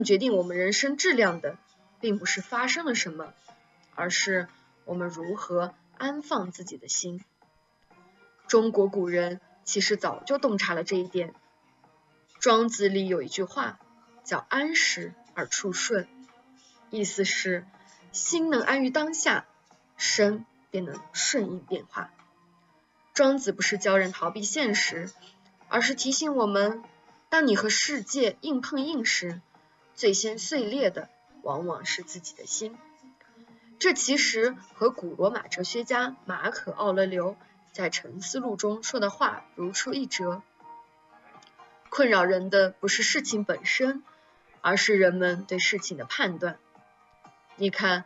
决定我们人生质量的，并不是发生了什么，而是我们如何安放自己的心。中国古人其实早就洞察了这一点。庄子里有一句话叫安时而处顺，意思是心能安于当下，身便能顺应变化。庄子不是教人逃避现实，而是提醒我们，当你和世界硬碰硬时，最先碎裂的往往是自己的心。这其实和古罗马哲学家马可·奥勒留在《沉思录》中说的话如出一辙。困扰人的不是事情本身，而是人们对事情的判断。你看，